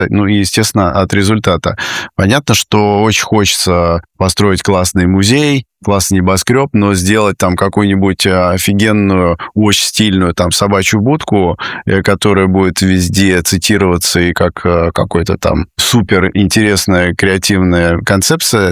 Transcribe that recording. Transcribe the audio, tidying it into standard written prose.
Ну и, естественно, от результата. Понятно, что очень хочется построить классный музей, классный небоскреб, но сделать там какую-нибудь офигенную, очень стильную там собачью будку, которая будет везде цитироваться и как какой-то там супер интересная креативная концепция,